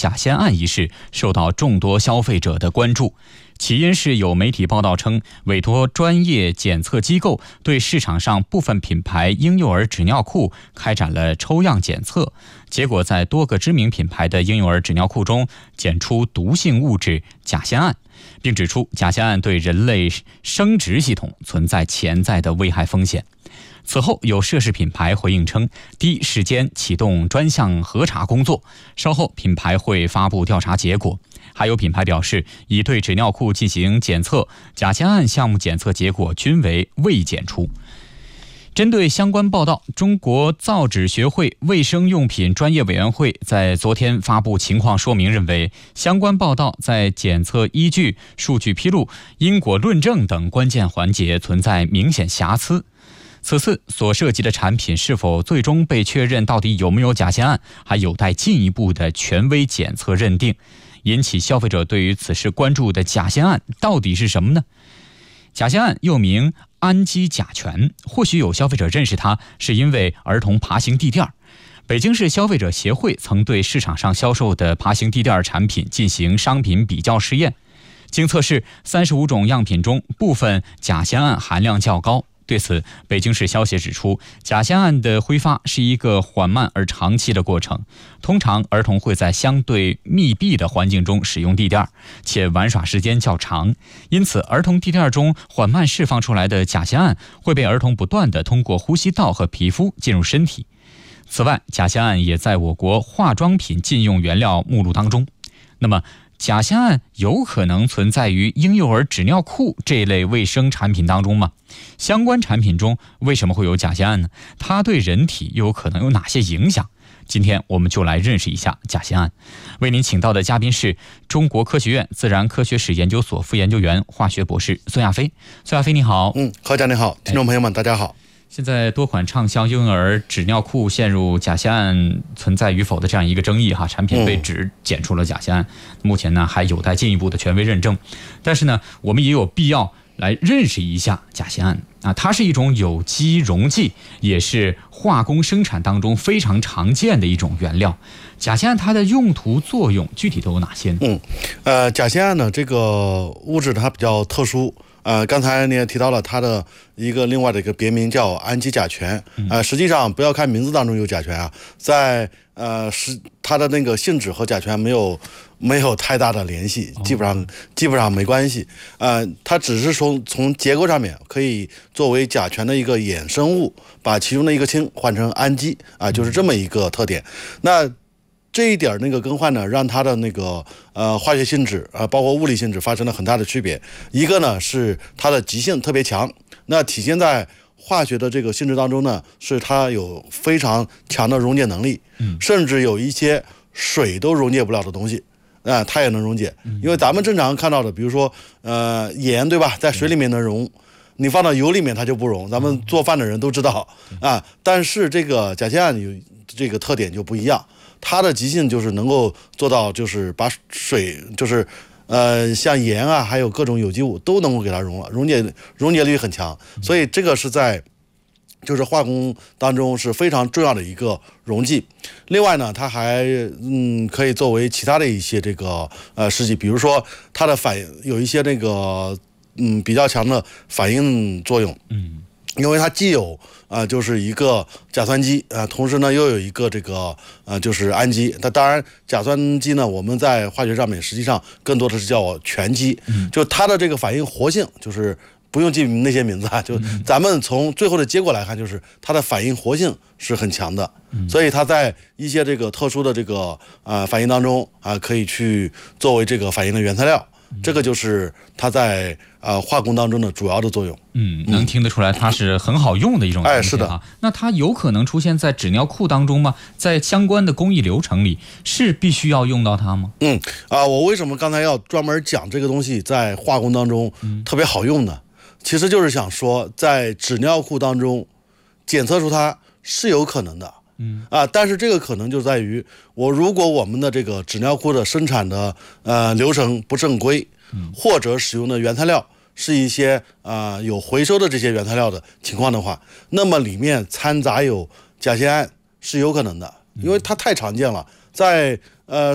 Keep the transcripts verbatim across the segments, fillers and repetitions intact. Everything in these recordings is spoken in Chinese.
甲酰胺一事受到众多消费者的关注。起因是有媒体报道称，委托专业检测机构对市场上部分品牌婴幼儿纸尿裤开展了抽样检测，结果在多个知名品牌的婴幼儿纸尿裤中检出毒性物质甲酰胺，并指出甲酰胺对人类生殖系统存在潜在的危害风险。此后，有涉事品牌回应称，第一时间启动专项核查工作，稍后品牌会发布调查结果。还有品牌表示，已对纸尿裤进行检测，甲酰胺项目检测结果均为未检出。针对相关报道，中国造纸学会卫生用品专业委员会在昨天发布情况说明，认为相关报道在检测依据、数据披露、因果论证等关键环节存在明显瑕疵。此次所涉及的产品是否最终被确认到底有没有甲酰胺，还有待进一步的权威检测认定。引起消费者对于此事关注的甲酰胺到底是什么呢？甲酰胺又名氨基甲醛，或许有消费者认识它是因为儿童爬行地垫。北京市消费者协会曾对市场上销售的爬行地垫产品进行商品比较试验，经测试三十五种样品中部分甲酰胺含量较高。对此，北京市消协指出，甲酰胺的挥发是一个缓慢而长期的过程，通常儿童会在相对密闭的环境中使用地垫，且玩耍时间较长，因此儿童地垫中缓慢释放出来的甲酰胺会被儿童不断地通过呼吸道和皮肤进入身体。此外，甲酰胺也在我国化妆品禁用原料目录当中。那么甲酰胺有可能存在于婴幼儿纸尿裤这一类卫生产品当中吗？相关产品中为什么会有甲酰胺呢？它对人体又有可能有哪些影响？今天我们就来认识一下甲酰胺。为您请到的嘉宾是中国科学院自然科学史研究所副研究员、化学博士孙亚飞。孙亚飞你好。 嗯，何家你好，听众朋友们、哎、大家好。 现在多款畅销婴儿纸尿裤陷入甲酰胺存在与否的这样一个争议哈，产品被指检出了甲酰胺，目前呢还有待进一步的权威认证。但是呢，我们也有必要来认识一下甲酰胺啊，它是一种有机溶剂，也是化工生产当中非常常见的一种原料。甲酰胺它的用途作用具体都有哪些呢？ 嗯，呃，甲酰胺呢这个物质它比较特殊。呃，刚才你也提到了它的一个另外的一个别名叫氨基甲醛，呃，实际上不要看名字当中有甲醛啊，在呃是它的那个性质和甲醛没有没有太大的联系，基本上基本上没关系，呃，它只是说从结构上面可以作为甲醛的一个衍生物，把其中的一个氢换成氨基啊、呃，就是这么一个特点。那这一点那个更换呢，让它的那个呃化学性质啊、呃，包括物理性质发生了很大的区别。一个呢是它的极性特别强，那体现在化学的这个性质当中呢，是它有非常强的溶解能力，嗯，甚至有一些水都溶解不了的东西，啊、呃，它也能溶解。因为咱们正常看到的，比如说呃盐，对吧，在水里面能溶。你放到油里面它就不溶，咱们做饭的人都知道啊。但是这个甲酰胺有这个特点就不一样，它的极性就是能够做到，就是把水，就是呃像盐啊，还有各种有机物都能够给它溶了，溶解溶解率很强。所以这个是在就是化工当中是非常重要的一个溶剂。另外呢，它还嗯可以作为其他的一些这个呃试剂，比如说它的反有一些那个。嗯，比较强的反应作用。嗯，因为它既有啊、呃，就是一个甲酸基啊、呃，同时呢又有一个这个呃，就是氨基。它当然甲酸基呢，我们在化学上面实际上更多的是叫醛基，嗯、就它的这个反应活性就是不用记那些名字啊，就咱们从最后的结果来看，就是它的反应活性是很强的，嗯、所以它在一些这个特殊的这个呃反应当中啊、呃，可以去作为这个反应的原材料。这个就是它在呃化工当中的主要的作用。 嗯，能听得出来它是很好用的一种东西、啊。哎， 是的。 那它有可能出现在纸尿裤当中吗？在相关的工艺流程里是必须要用到它吗？ 嗯啊、呃，我为什么刚才要专门讲这个东西在化工当中特别好用呢？嗯、其实就是想说，在纸尿裤当中检测出它是有可能的。嗯啊，但是这个可能就在于我如果我们的这个纸尿裤的生产的呃流程不正规，嗯、或者使用的原材料是一些啊、呃、有回收的这些原材料的情况的话，那么里面掺杂有甲酰胺是有可能的，因为它太常见了，在呃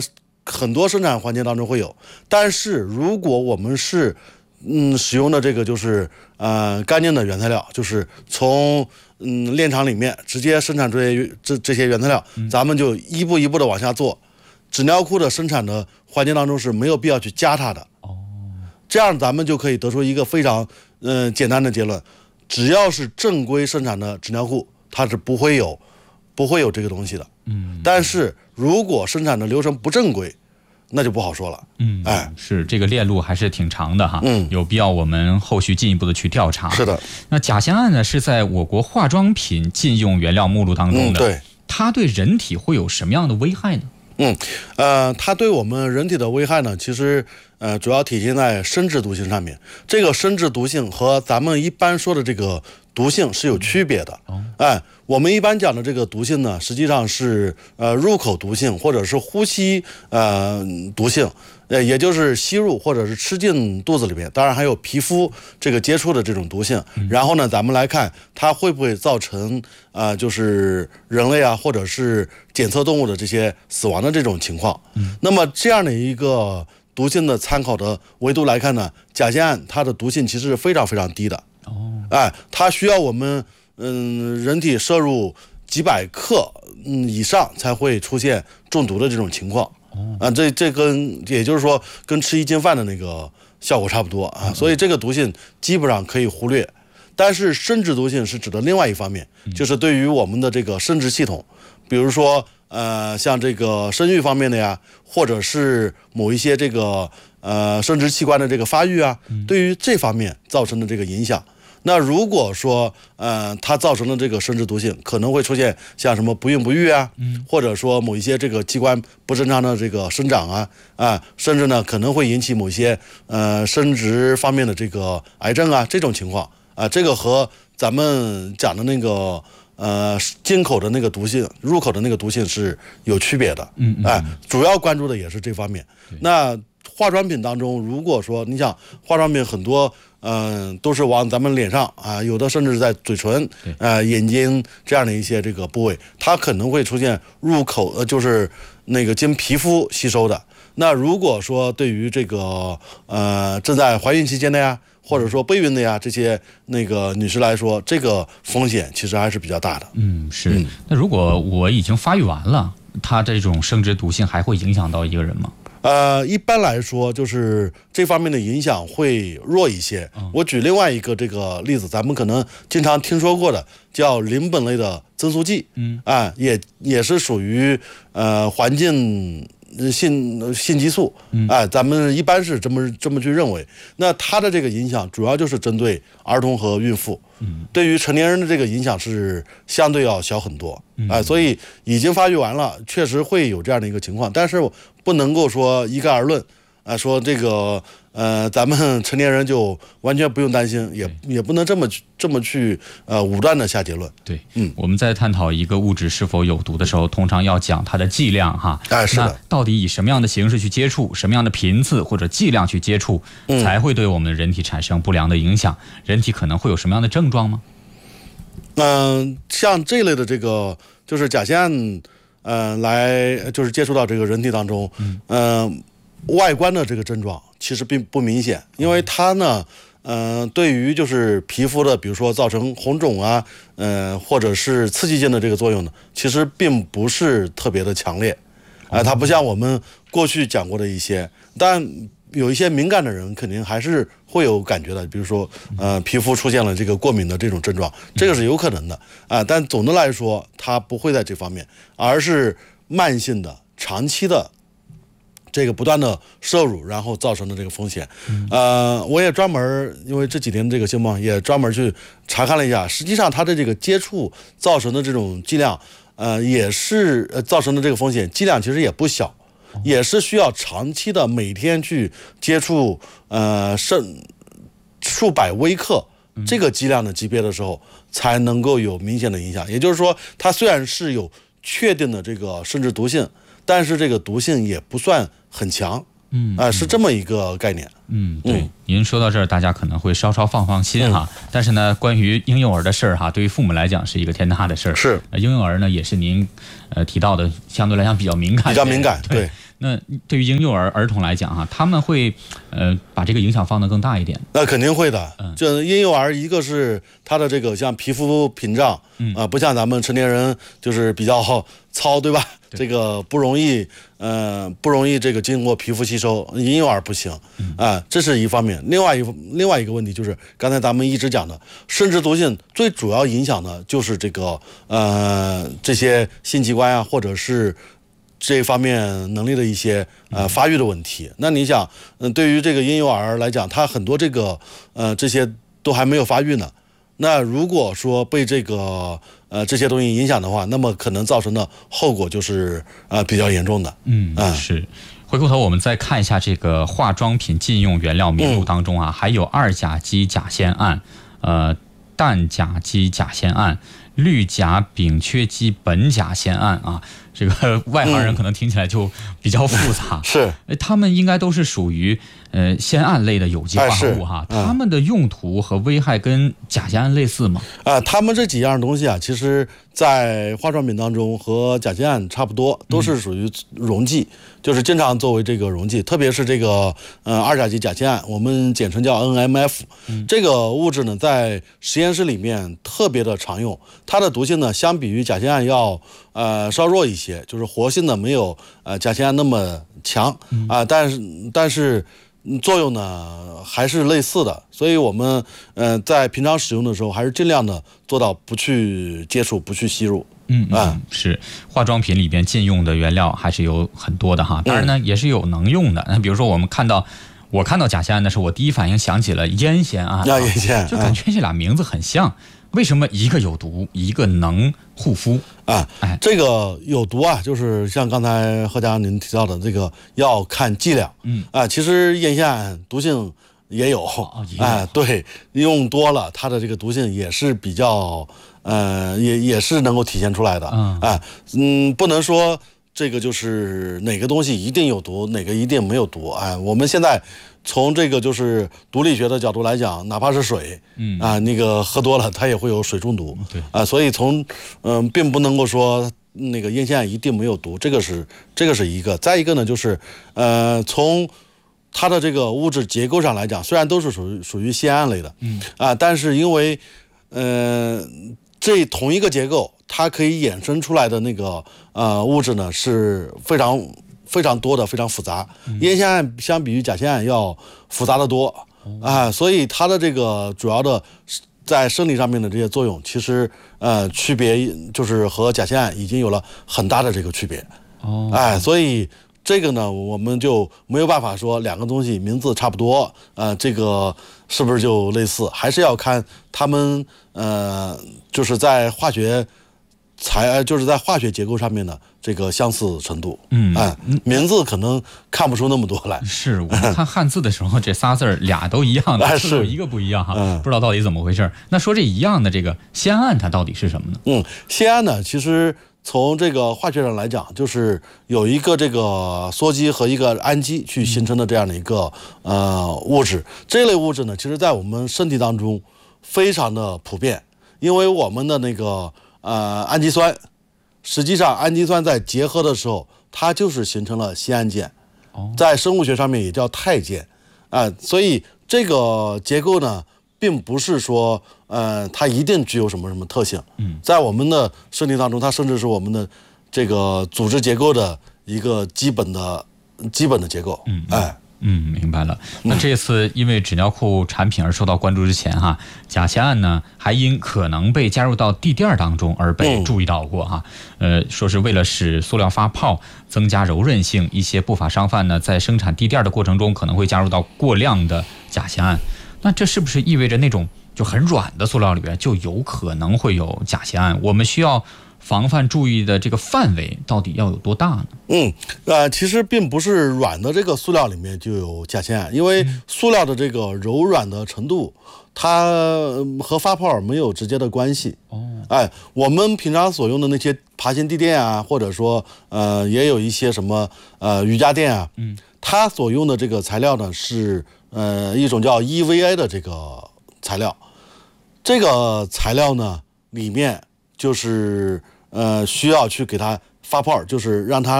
很多生产环节当中会有，但是如果我们是嗯使用的这个就是呃干净的原材料，就是从嗯炼厂里面直接生产出这这这些原材料，咱们就一步一步的往下做。纸尿裤的生产的环节当中是没有必要去加它的。哦，这样咱们就可以得出一个非常嗯、呃、简单的结论：只要是正规生产的纸尿裤，它是不会有不会有这个东西的。嗯，但是如果生产的流程不正规，那就不好说了。 嗯，哎，是这个链路还是挺长的哈。嗯，有必要我们后续进一步的去调查。 是的。 那甲酰胺呢是在我国化妆品禁用原料目录当中的。 嗯，对。 它对人体会有什么样的危害呢？ 嗯，呃，它对我们人体的危害呢，其实呃主要体现在生殖毒性上面。这个生殖毒性和咱们一般说的这个毒性是有区别的。哎，我们一般讲的这个毒性呢，实际上是呃入口毒性或者是呼吸呃毒性，呃也就是吸入或者是吃进肚子里面，当然还有皮肤这个接触的这种毒性。然后呢，咱们来看它会不会造成啊、呃、就是人类啊或者是检测动物的这些死亡的这种情况。那么这样的一个毒性的参考的维度来看呢，甲酰胺它的毒性其实是非常非常低的。哦，哎，它需要我们嗯人体摄入几百克嗯以上才会出现中毒的这种情况。哦，啊，这这跟也就是说跟吃一斤饭的那个效果差不多啊，所以这个毒性基本上可以忽略。但是生殖毒性是指的另外一方面，就是对于我们的这个生殖系统，比如说呃像这个生育方面的呀，或者是某一些这个呃生殖器官的这个发育啊，对于这方面造成的这个影响。那如果说呃它造成的这个生殖毒性可能会出现像什么不孕不育啊，嗯，或者说某一些这个器官不正常的这个生长啊啊，甚至呢可能会引起某些呃生殖方面的这个癌症啊这种情况啊，这个和咱们讲的那个呃进口的那个毒性入口的那个毒性是有区别的。嗯，哎，主要关注的也是这方面。那化妆品当中，如果说你想化妆品很多嗯、呃，都是往咱们脸上啊，有的甚至在嘴唇、呃眼睛这样的一些这个部位，它可能会出现入口呃，就是那个经皮肤吸收的。那如果说对于这个呃正在怀孕期间的呀，或者说备孕的呀这些那个女士来说，这个风险其实还是比较大的。 嗯，是。嗯、那如果我已经发育完了，它这种生殖毒性还会影响到一个人吗？ 呃，一般来说，就是这方面的影响会弱一些。嗯、我举另外一个这个例子，咱们可能经常听说过的，叫邻苯类的增速剂。嗯，啊、呃，也也是属于呃环境性性激素。嗯，哎、呃，咱们一般是这么这么去认为。那它的这个影响主要就是针对儿童和孕妇。嗯，对于成年人的这个影响是相对要小很多。哎、呃，所以已经发育完了，确实会有这样的一个情况，但是不能够说一概而论，啊、呃，说这个呃，咱们成年人就完全不用担心，也也不能这么这么去呃武断的下结论。 对，嗯，我们在探讨一个物质是否有毒的时候，通常要讲它的剂量哈。 哎，是的。 那到底以什么样的形式去接触，什么样的频次或者剂量去接触，嗯、才会对我们的人体产生不良的影响？人体可能会有什么样的症状吗？ 嗯、呃，像这类的这个就是甲酰胺。呃，来就是接触到这个人体当中，嗯、呃，外观的这个症状其实并不明显，因为它呢，嗯、呃，对于就是皮肤的，比如说造成红肿啊，呃，或者是刺激性的这个作用呢，其实并不是特别的强烈，啊、呃，它不像我们过去讲过的一些，但有一些敏感的人肯定还是会有感觉的，比如说呃皮肤出现了这个过敏的这种症状，这个是有可能的啊、呃。但总的来说，它不会在这方面，而是慢性的、长期的这个不断的摄入，然后造成的这个风险。呃，我也专门因为这几天这个新闻也专门去查看了一下，实际上它的这个接触造成的这种剂量，呃，也是呃造成的这个风险剂量其实也不小。也是需要长期的每天去接触呃甚数百微克这个剂量的级别的时候，才能够有明显的影响。也就是说，它虽然是有确定的这个生殖毒性，但是这个毒性也不算很强。嗯啊、呃，是这么一个概念。 嗯，对，嗯、您说到这儿，大家可能会稍稍放放心哈。嗯、但是呢，关于婴幼儿的事儿哈，对于父母来讲是一个天大的事儿。 是， 呃，婴幼儿呢也是您呃提到的相对来讲比较敏感， 比较敏感。对， 对那对于婴幼儿儿童来讲哈、啊，他们会呃把这个影响放得更大一点。 那肯定会的。 嗯， 这婴幼儿一个是他的这个像皮肤屏障，嗯啊、呃，不像咱们成年人就是比较糙，对吧？对，这个不容易，呃，不容易这个经过皮肤吸收，婴幼儿不行啊、嗯呃，这是一方面。另外一另外一个问题就是刚才咱们一直讲的，生殖毒性最主要影响的就是这个呃这些性器官啊，或者是这方面能力的一些呃发育的问题。那你想，嗯、呃，对于这个婴幼儿来讲，他很多这个呃这些都还没有发育呢。那如果说被这个呃这些东西影响的话，那么可能造成的后果就是呃比较严重的。 嗯，啊、是。回过头我们再看一下这个化妆品禁用原料名录当中啊，嗯、还有二甲基甲酰胺、呃氮甲基甲酰胺、氯甲丙炔基苯甲酰胺啊。这个外行人可能听起来就比较复杂， 嗯、是， 他们应该都是属于呃酰胺类的有机化合物哈，哎嗯、它们的用途和危害跟甲酰胺类似吗？ 啊、呃，它们这几样东西啊，其实在化妆品当中和甲酰胺差不多，都是属于溶剂，嗯、就是经常作为这个溶剂，特别是这个呃二甲基甲酰胺，我们简称叫 N M F，嗯、这个物质呢，在实验室里面特别的常用，它的毒性呢，相比于甲酰胺要呃稍弱一些。就是活性呢没有呃甲酰胺那么强啊、呃，但是但是作用呢还是类似的，所以我们呃在平常使用的时候还是尽量的做到不去接触、不去吸入。 嗯嗯，是化妆品里边禁用的原料还是有很多的哈，当然呢、嗯、也是有能用的。那比如说我们看到。我看到甲酰胺的时候，我第一反应想起了烟酰胺， 啊，烟酰， 就感觉这俩名字很像。为什么一个有毒，一个能护肤啊？哎，这个有毒啊，就是像刚才何家您提到的，这个要看剂量。嗯啊，其实烟酰胺毒性也有，哦、也有哎，对，用多了，它的这个毒性也是比较，呃，也也是能够体现出来的。嗯啊，嗯，不能说。这个就是哪个东西一定有毒，哪个一定没有毒。哎，我们现在从这个就是毒理学的角度来讲，哪怕是水，嗯啊，那个喝多了它也会有水中毒。对啊，所以从嗯、呃，并不能够说那个烟酰胺一定没有毒，这个是这个是一个。再一个呢，就是呃，从它的这个物质结构上来讲，虽然都是属于属于酰胺类的，嗯啊，但是因为呃这同一个结构。它可以衍生出来的那个呃物质呢是非常非常多的，非常复杂。烟酰胺相比于甲酰胺要复杂的多啊、呃，所以它的这个主要的在生理上面的这些作用，其实呃区别就是和甲酰胺已经有了很大的这个区别。哦，哎，所以这个呢，我们就没有办法说两个东西名字差不多，呃，这个是不是就类似？还是要看他们呃就是在化学。才就是在化学结构上面的这个相似程度，嗯，哎，名字可能看不出那么多来。 是我们看汉字的时候，这仨字儿俩都一样的， 哎、是一个不一样哈，嗯、不知道到底怎么回事。那说这一样的这个酰胺，它到底是什么呢？ 嗯，酰胺呢，其实从这个化学上来讲，就是有一个这个羧基和一个氨基去形成的这样的一个呃物质。这类物质呢，其实在我们身体当中非常的普遍，因为我们的那个。呃，氨基酸，实际上氨基酸在结合的时候，它就是形成了酰胺键，在生物学上面也叫肽键，啊、呃，所以这个结构呢，并不是说呃它一定具有什么什么特性，嗯，在我们的身体当中，它甚至是我们的这个组织结构的一个基本的基本的结构，嗯，哎。 嗯，明白了。那这次因为纸尿裤产品而受到关注之前哈，甲酰胺呢还因可能被加入到地垫当中而被注意到过哈。呃，说是为了使塑料发泡，增加柔韧性，一些不法商贩呢在生产地垫的过程中可能会加入到过量的甲酰胺。那这是不是意味着那种就很软的塑料里边就有可能会有甲酰胺？我们需要防范注意的这个范围到底要有多大呢？ 嗯，呃，其实并不是软的这个塑料里面就有甲酰胺，因为塑料的这个柔软的程度，它和发泡没有直接的关系。哦，哎，我们平常所用的那些爬行地垫啊，或者说呃，也有一些什么呃瑜伽垫啊，嗯，它所用的这个材料呢是呃一种叫 E V A 的这个材料，这个材料呢里面就是呃需要去给它发泡，就是让它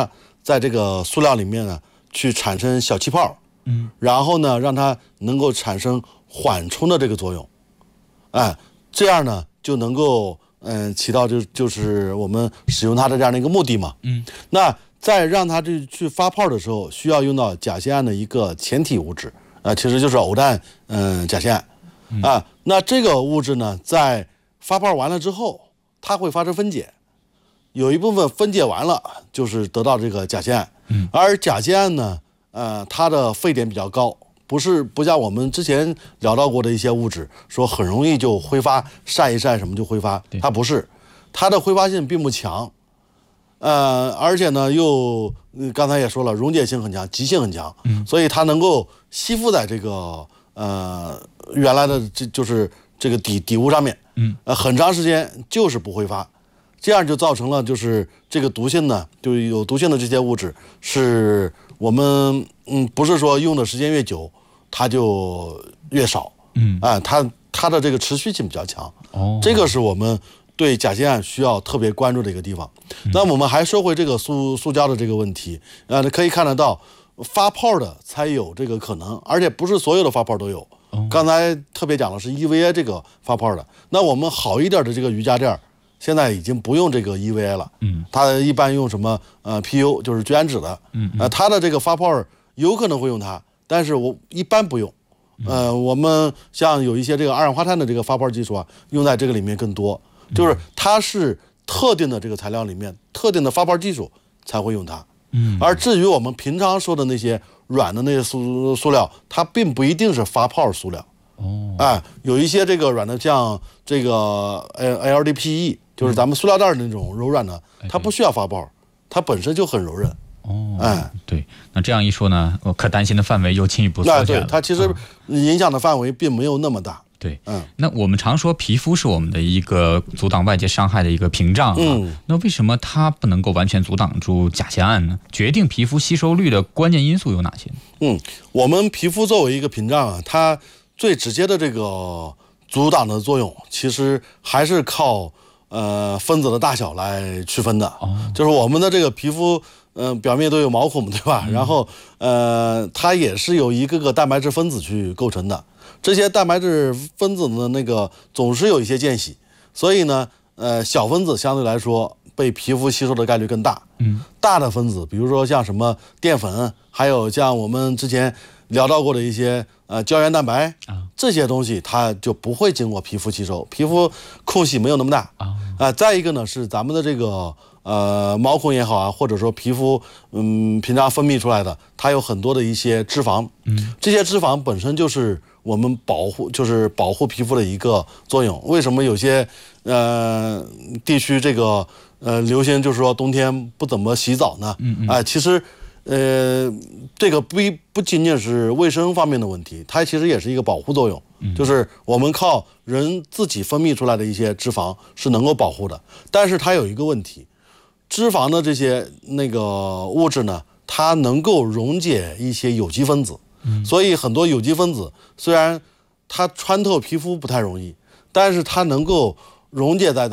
在这个塑料里面呢去产生小气泡， 嗯， 然后呢让它能够产生缓冲的这个作用，哎，这样呢就能够嗯、呃、起到就就是我们使用它的这样的一个目的嘛， 嗯， 那在让它去去发泡的时候，需要用到甲酰胺的一个前体物质，啊、呃，其实就是偶氮嗯、呃、甲酰胺，啊，那这个物质呢，在发泡完了之后，它会发生分解，有一部分分解完了，就是得到这个甲酰胺， 嗯， 而甲酰胺呢，呃，它的沸点比较高，不是不像我们之前聊到过的一些物质，说很容易就挥发，晒一晒什么就挥发，它不是，它的挥发性并不强。呃，而且呢，又、呃、刚才也说了，溶解性很强，极性很强， 嗯， 所以它能够吸附在这个呃原来的这就是这个底底物上面， 嗯， 呃，很长时间就是不挥发，这样就造成了就是这个毒性呢，就是有毒性的这些物质，是我们嗯不是说用的时间越久，它就越少， 嗯， 啊、呃，它它的这个持续性比较强， 哦， 这个是我们对甲酰胺需要特别关注的一个地方。那么我们还说回这个塑塑胶的这个问题，呃，可以看得到，发泡的才有这个可能，而且不是所有的发泡都有。 哦、 刚才特别讲的是 E V A 这个发泡的，那我们好一点的这个瑜伽垫现在已经不用这个 E V A 了， 嗯， 它一般用什么呃 P U， 就是聚氨酯的， 嗯， 呃，它的这个发泡有可能会用它，但是我一般不用。呃，我们像有一些这个二氧化碳的这个发泡技术啊，用在这个里面更多，就是它是特定的这个材料里面特定的发泡技术才会用它， 嗯， 而至于我们平常说的那些软的那些塑塑料，它并不一定是发泡塑料， 哦， 哎，有一些这个软的像这个呃 L D P E， 就是咱们塑料袋那种柔软的，它不需要发泡，它本身就很柔韧。 哦，哎，对，那这样一说呢，我可担心的范围又进一步缩减了。 对，它其实影响的范围并没有那么大。 对，嗯，那我们常说皮肤是我们的一个阻挡外界伤害的一个屏障啊， 嗯， 那为什么它不能够完全阻挡住甲酰胺呢？决定皮肤吸收率的关键因素有哪些？ 嗯，我们皮肤作为一个屏障啊，它最直接的这个阻挡的作用，其实还是靠呃分子的大小来区分的。 哦， 就是我们的这个皮肤。嗯、呃，表面都有毛孔，对吧？嗯、然后，呃，它也是由一个个蛋白质分子去构成的。这些蛋白质分子的那个总是有一些间隙，所以呢，呃，小分子相对来说被皮肤吸收的概率更大。 嗯， 大的分子，比如说像什么淀粉，还有像我们之前聊到过的一些呃胶原蛋白啊，这些东西它就不会经过皮肤吸收，皮肤空隙没有那么大啊。啊、呃，再一个呢是咱们的这个。呃，毛孔也好啊，或者说皮肤，嗯，平常分泌出来的，它有很多的一些脂肪， 嗯， 这些脂肪本身就是我们保护，就是保护皮肤的一个作用。为什么有些呃地区这个呃流行就是说冬天不怎么洗澡呢？ 嗯嗯， 哎、呃，其实呃这个不不仅仅是卫生方面的问题，它其实也是一个保护作用。 嗯， 就是我们靠人自己分泌出来的一些脂肪是能够保护的，但是它有一个问题。脂肪的这些那个物质呢，它能够溶解一些有机分子， 嗯， 所以很多有机分子虽然它穿透皮肤不太容易，但是它能够溶解在